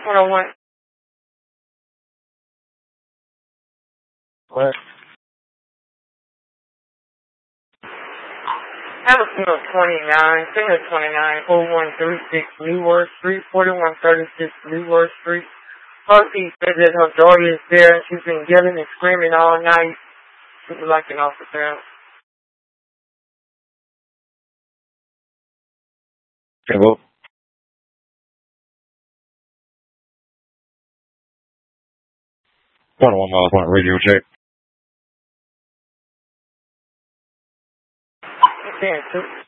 101. What? Hamilton 29, Singer 29, 0136, Leeward Street, 4136, Leeward Street. Hussey said that her daughter is there and she's been yelling and screaming all night. She would like an officer out. Hello? Hold on 1 mile point radio check. You can't